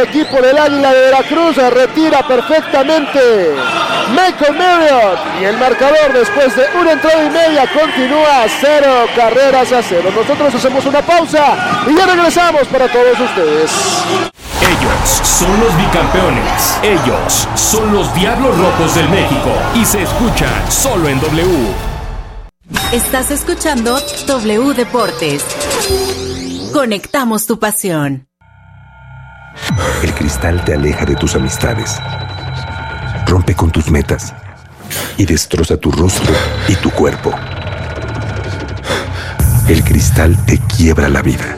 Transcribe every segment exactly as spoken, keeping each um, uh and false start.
equipo del Águila de Veracruz. Retira perfectamente Michael Marriott. Y el marcador después de una entrada y media continúa cero carreras a cero. Nosotros hacemos una pausa y ya regresamos para todos ustedes. Ellos son los bicampeones. Ellos son los Diablos Rojos del México. Y se escuchan solo en W. Estás escuchando W Deportes. Conectamos tu pasión. El cristal te aleja de tus amistades, rompe con tus metas y destroza tu rostro y tu cuerpo. El cristal te quiebra la vida.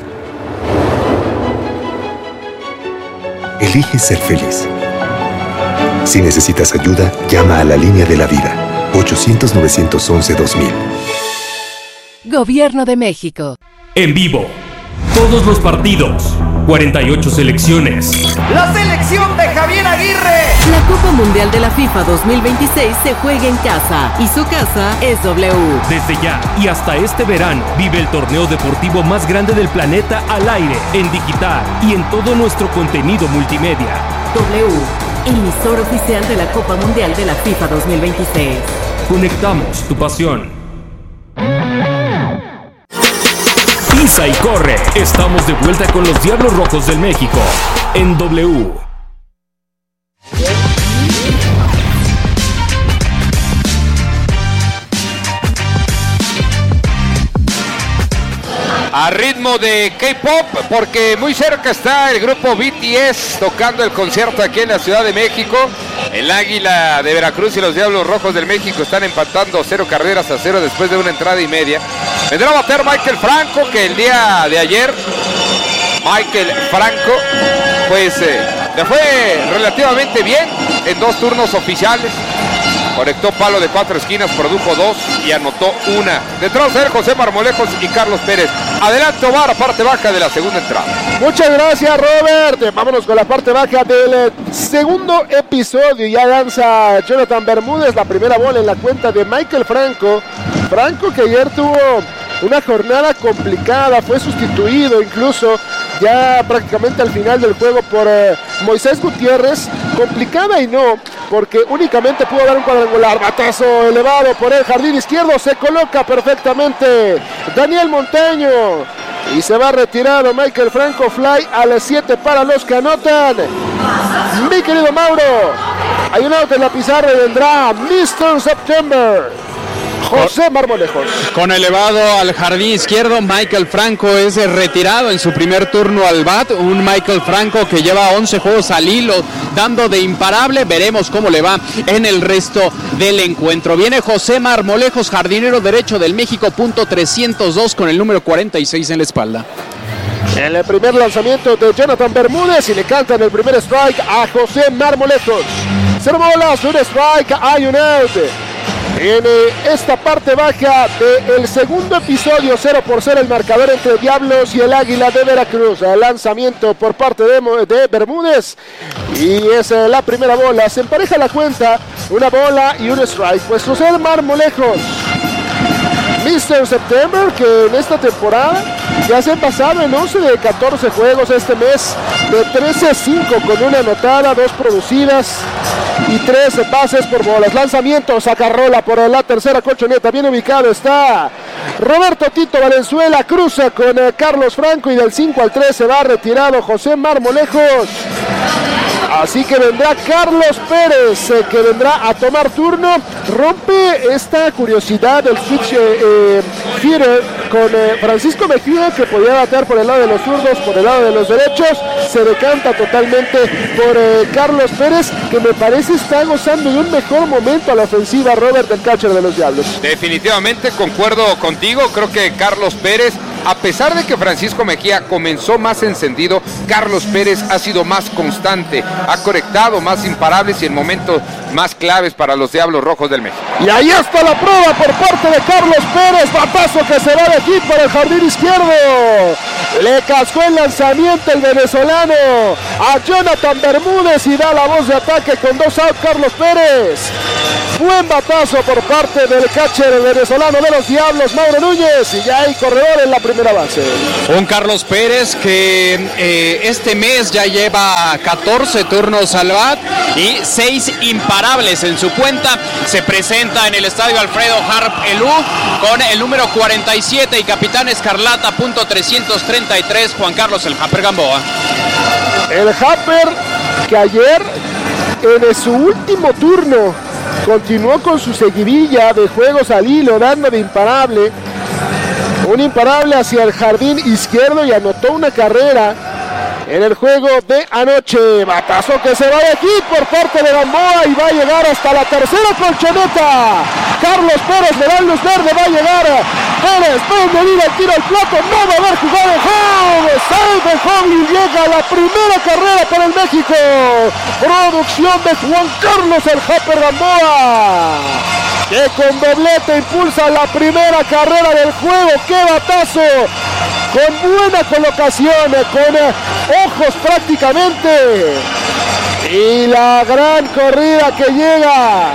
Elige ser feliz. Si necesitas ayuda, llama a la línea de la vida. ochocientos, novecientos once, dos mil. Gobierno de México. En vivo. Todos los partidos. cuarenta y ocho selecciones. ¡La selección de Javier Aguirre! La Copa Mundial de la FIFA dos mil veintiséis se juega en casa y su casa es W. Desde ya y hasta este verano, vive el torneo deportivo más grande del planeta al aire, en digital y en todo nuestro contenido multimedia. W, emisor oficial de la Copa Mundial de la FIFA dos mil veintiséis. Conectamos tu pasión. Pisa y corre. Estamos de vuelta con los Diablos Rojos del México en W. A ritmo de K-pop, porque muy cerca está el grupo B T S tocando el concierto aquí en la Ciudad de México. El Águila de Veracruz y los Diablos Rojos del México están empatando cero carreras a cero después de una entrada y media. Vendrá a bater Michael Franco, que el día de ayer Michael Franco pues eh, le fue relativamente bien en dos turnos oficiales. Conectó palo de cuatro esquinas, produjo dos y anotó una. Detrás de él José Marmolejos y Carlos Pérez. Adelante Omar, parte baja de la segunda entrada. Muchas gracias, Robert. Vámonos con la parte baja del segundo episodio. Ya lanza Jonathan Bermúdez la primera bola en la cuenta de Michael Franco. Franco, que ayer tuvo una jornada complicada, fue sustituido incluso ya prácticamente al final del juego por eh, Moisés Gutiérrez. Complicada y no, porque únicamente pudo dar un cuadrangular. Batazo elevado por el jardín izquierdo, se coloca perfectamente Daniel Montaño y se va retirado Michael Franco. Fly a las siete para los que anotan. Mi querido Mauro, hay un out en la pizarra y vendrá mister September. José Marmolejos. Con elevado al jardín izquierdo, Michael Franco es retirado en su primer turno al bat. Un Michael Franco que lleva once juegos al hilo, dando de imparable. Veremos cómo le va en el resto del encuentro. Viene José Marmolejos, jardinero derecho del México, punto trescientos dos, con el número cuarenta y seis en la espalda. En el primer lanzamiento de Jonathan Bermúdez y le cantan el primer strike a José Marmolejos. Cero bolas, un strike, hay un out. En esta parte baja del segundo episodio, cero por cero el marcador entre Diablos y el Águila de Veracruz. El lanzamiento por parte de, de Bermúdez y es la primera bola. Se empareja la cuenta, una bola y un strike. Pues José Marmolejos, mister September, que en esta temporada ya se ha pasado en once de catorce juegos este mes, de trece a cinco con una anotada, dos producidas y tres bases por bolas. Lanzamiento, sacarrola por la tercera colchoneta, bien ubicado está Roberto Tito Valenzuela, cruza con eh, Carlos Franco y del cinco al tres se va retirado José Marmolejos. Así que vendrá Carlos Pérez, eh, que vendrá a tomar turno. Rompe esta curiosidad del switch eh, eh, hitter con eh, Francisco Mejía, que podía batear por el lado de los zurdos, por el lado de los derechos. Se decanta totalmente por eh, Carlos Pérez, que me parece está gozando de un mejor momento a la ofensiva, Robert, el catcher de los Diablos. Definitivamente concuerdo contigo. Creo que Carlos Pérez, a pesar de que Francisco Mejía comenzó más encendido, Carlos Pérez ha sido más constante, ha conectado más imparables y en momentos más claves para los Diablos Rojos del México. Y ahí está la prueba por parte de Carlos Pérez, batazo que se va de aquí para el jardín izquierdo. Le cascó el lanzamiento el venezolano a Jonathan Bermúdez y da la voz de ataque con dos out Carlos Pérez. Buen batazo por parte del catcher venezolano de los Diablos, Mauro Núñez, y ya hay corredor en la primera base. Un Carlos Pérez que eh, este mes ya lleva catorce turnos al bat y seis imparables en su cuenta. Se presenta en el estadio Alfredo Harp Elú con el número cuarenta y siete y capitán escarlata punto trescientos treinta y tres, Juan Carlos el Happer Gamboa. El Happer que ayer en su último turno continuó con su seguidilla de juegos al hilo, dando de imparable. Un imparable hacia el jardín izquierdo y anotó una carrera en el juego de anoche. Batazo que se va de aquí por parte de Gamboa y va a llegar hasta la tercera colchoneta. Carlos Pérez le da luz verde, va a llegar Pérez, puede venir el tiro al plato, no va a haber jugado en home, save de home y llega la primera carrera para el México. Producción de Juan Carlos el Happer Gamboa, que con doblete impulsa la primera carrera del juego. ¡Qué batazo! Con buena colocación, con ojos prácticamente. Y la gran corrida que llega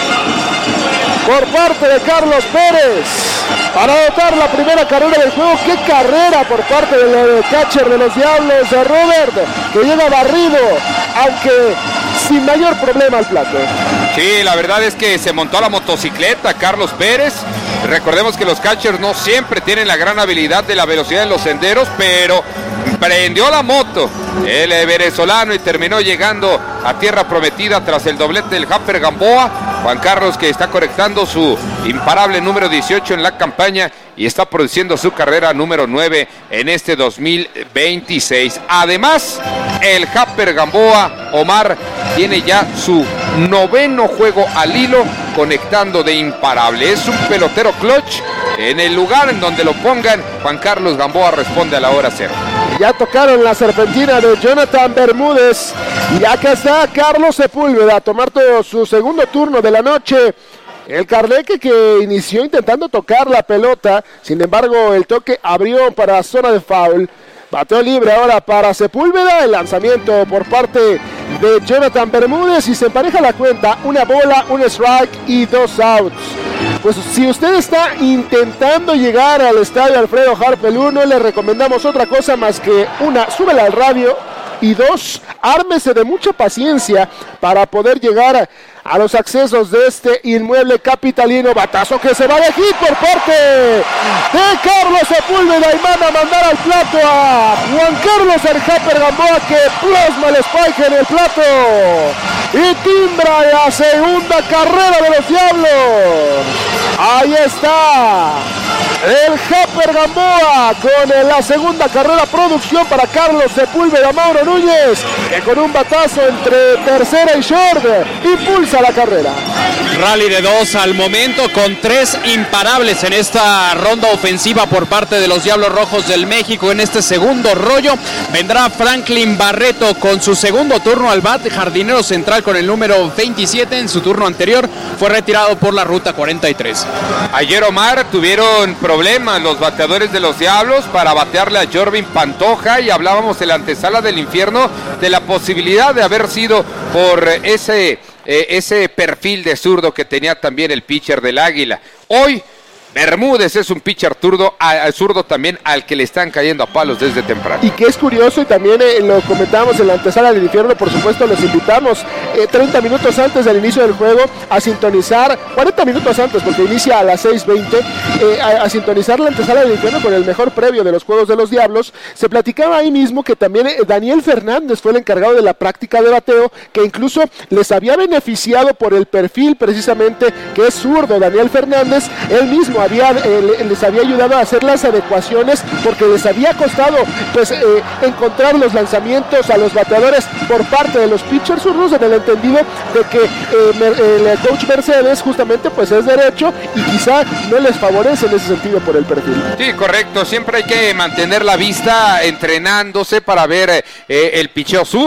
por parte de Carlos Pérez para anotar la primera carrera del juego. ¡Qué carrera por parte del catcher de los Diablos, de Robert, que llega barrido, aunque sin mayor problema al plato! Sí, la verdad es que se montó a la motocicleta Carlos Pérez. Recordemos que los catchers no siempre tienen la gran habilidad de la velocidad en los senderos, pero prendió la moto el venezolano y terminó llegando a tierra prometida tras el doblete del Happer Gamboa. Juan Carlos, que está conectando su imparable número dieciocho en la campaña y está produciendo su carrera número nueve en este dos mil veintiséis. Además, el Happer Gamboa, Omar, tiene ya su noveno juego al hilo conectando de imparable. Es un pelotero clutch. En el lugar en donde lo pongan, Juan Carlos Gamboa responde a la hora cero. Ya tocaron la serpentina de Jonathan Bermúdez y acá está Carlos Sepúlveda a tomar todo su segundo turno de la noche. El Carleque que inició intentando tocar la pelota, sin embargo el toque abrió para zona de foul. Bateo libre ahora para Sepúlveda, el lanzamiento por parte de Jonathan Bermúdez y se empareja la cuenta, una bola, un strike y dos outs. Pues si usted está intentando llegar al estadio Alfredo Harp Elú, no le recomendamos otra cosa más que una, súbela al radio, y dos, ármese de mucha paciencia para poder llegar a los accesos de este inmueble capitalino. Batazo que se va de aquí por parte de Carlos Sepúlveda y manda a mandar al plato a Juan Carlos el Happer Gamboa, que plasma el spike en el plato y timbra la segunda carrera de los Diablos. Ahí está el Happer Gamboa con la segunda carrera, producción para Carlos Sepúlveda. Mauro Núñez, que con un batazo entre tercera y short impulsa la carrera. Rally de dos al momento con tres imparables en esta ronda ofensiva por parte de los Diablos Rojos del México. En este segundo rollo vendrá Franklin Barreto con su segundo turno al bat, jardinero central con el número veintisiete. En su turno anterior fue retirado por la ruta cuarenta y tres. Ayer, Omar, tuvieron problemas los bateadores de los Diablos para batearle a Jorvin Pantoja y hablábamos en la antesala del infierno de la posibilidad de haber sido por ese, eh, ese perfil de zurdo que tenía también el pitcher del Águila. Hoy Bermúdez es un pitcher zurdo, al zurdo también al que le están cayendo a palos desde temprano. Y que es curioso, y también eh, lo comentamos en la antesala del infierno, por supuesto los invitamos eh, treinta minutos antes del inicio del juego a sintonizar, cuarenta minutos antes porque inicia a las seis veinte, eh, a, a sintonizar la antesala del infierno con el mejor previo de los Juegos de los Diablos. Se platicaba ahí mismo que también eh, Daniel Fernández fue el encargado de la práctica de bateo, que incluso les había beneficiado por el perfil precisamente que es zurdo. Daniel Fernández, él mismo había, eh, les había ayudado a hacer las adecuaciones porque les había costado pues eh, encontrar los lanzamientos a los bateadores por parte de los pitchers zurdos, en el entendido de que eh, el coach Mercedes justamente pues es derecho y quizá no les favorece en ese sentido por el perfil. Sí, correcto, siempre hay que mantener la vista entrenándose para ver eh, el picheo zurdo.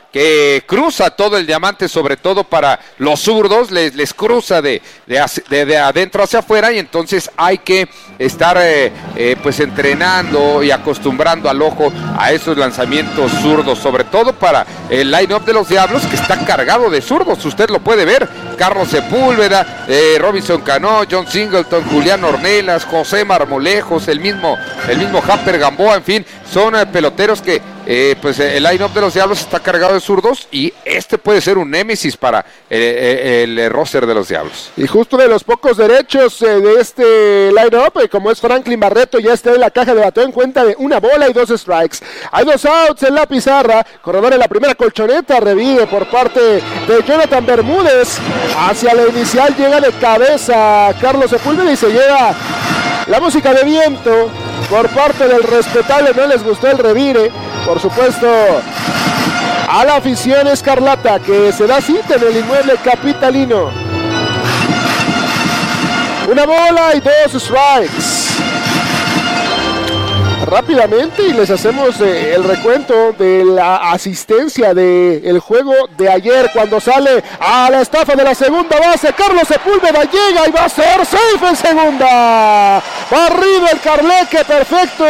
que cruza todo el diamante, sobre todo para los zurdos, les, les cruza de, de, de, de adentro hacia afuera, y entonces hay que estar eh, eh, pues entrenando y acostumbrando al ojo a esos lanzamientos zurdos, sobre todo para el line-up de los Diablos, que está cargado de zurdos. Usted lo puede ver: Carlos Sepúlveda, eh, Robinson Cano, John Singleton, Julián Ornelas, José Marmolejos, el mismo, el mismo Hamper Gamboa, en fin, son eh, peloteros que eh, pues eh, el line-up de los Diablos está cargado de zurdos, y este puede ser un némesis para eh, el, el roster de los Diablos. Y justo de los pocos derechos eh, de este line-up, eh, como es Franklin Barreto, ya está en la caja de bateo en cuenta de una bola y dos strikes. Hay dos outs en la pizarra. Corredor en la primera colchoneta, revive por parte de Jonathan Bermúdez. Hacia la inicial llega de cabeza Carlos Sepúlveda y se lleva la música de viento por parte del respetable. No les gustó el revire, por supuesto, a la afición escarlata, que se da cita en el inmueble capitalino. Una bola y dos strikes. Rápidamente, y les hacemos eh, el recuento de la asistencia del juego de ayer, cuando sale a la estafa de la segunda base. Carlos Sepúlveda llega y va a ser safe en segunda. Barrido el Carleque, perfecto.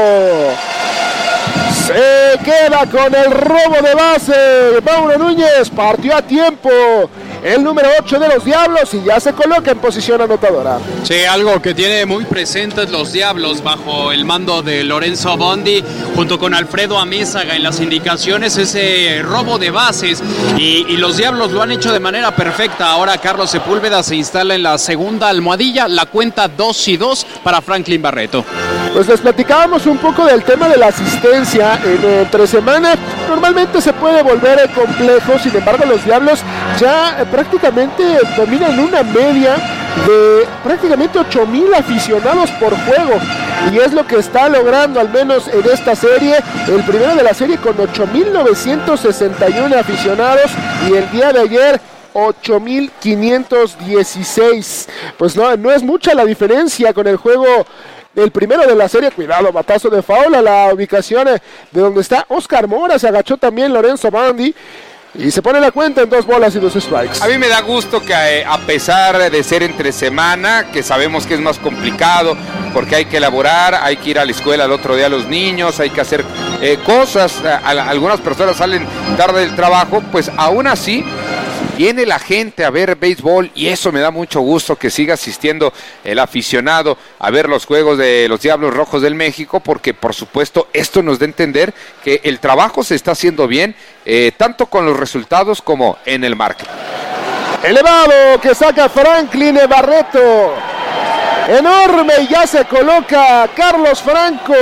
Se queda con el robo de base. Mauro Núñez partió a tiempo el número ocho de los Diablos y ya se coloca en posición anotadora. Sí, algo que tiene muy presentes los Diablos bajo el mando de Lorenzo Bondi, junto con Alfredo Amézaga en las indicaciones, ese robo de bases, y, y los Diablos lo han hecho de manera perfecta. Ahora Carlos Sepúlveda se instala en la segunda almohadilla, la cuenta dos y dos para Franklin Barreto. Pues les platicábamos un poco del tema de la asistencia en entre semana. Normalmente se puede volver complejo, sin embargo los Diablos ya prácticamente dominan una media de prácticamente ocho mil aficionados por juego, y es lo que está logrando al menos en esta serie. El primero de la serie con ocho mil novecientos sesenta y uno aficionados, y el día de ayer ocho mil quinientos dieciséis. Pues no, no es mucha la diferencia con el juego el primero de la serie. Cuidado, batazo de foul a la ubicación de donde está Oscar Mora. Se agachó también Lorenzo Bondi y se pone la cuenta en dos bolas y dos strikes. A mí me da gusto que eh, a pesar de ser entre semana, que sabemos que es más complicado porque hay que elaborar, hay que ir a la escuela el otro día los niños, hay que hacer eh, cosas, a, a, algunas personas salen tarde del trabajo, pues aún así viene la gente a ver béisbol, y eso me da mucho gusto, que siga asistiendo el aficionado a ver los juegos de los Diablos Rojos del México, porque por supuesto esto nos da a entender que el trabajo se está haciendo bien, eh, tanto con los resultados como en el marketing. Elevado que saca Franklin Barreto, enorme, y ya se coloca Carlos Franco.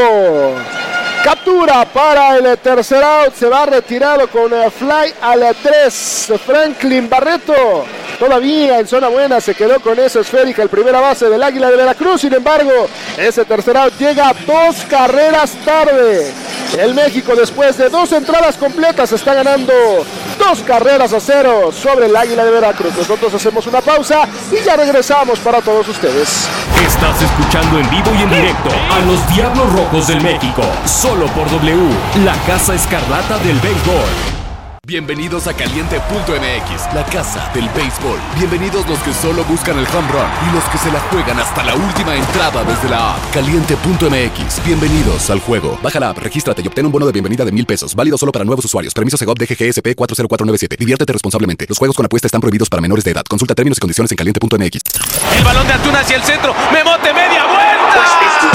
Captura para el tercer out, se va retirado con el fly a la tres. Franklin Barreto todavía en zona buena, se quedó con esa esférica el primera base del Águila de Veracruz. Sin embargo, ese tercer out llega dos carreras tarde. El México, después de dos entradas completas, está ganando dos carreras a cero sobre el Águila de Veracruz. Nosotros hacemos una pausa y ya regresamos para todos ustedes. Estás escuchando en vivo y en directo a los Diablos Rojos del México, solo por W, la Casa Escarlata del Béisbol. Bienvenidos a Caliente punto M X, la casa del béisbol. Bienvenidos los que solo buscan el home run y los que se la juegan hasta la última entrada desde la app. Caliente punto M X, bienvenidos al juego. Baja la app, regístrate y obtén un bono de bienvenida de mil pesos. Válido solo para nuevos usuarios. Permiso Segov D G G S P cuatro cero cuatro nueve siete. Diviértete responsablemente. Los juegos con apuesta están prohibidos para menores de edad. Consulta términos y condiciones en Caliente punto M X. El balón de Antuna hacia el centro. Memote, media vuelta.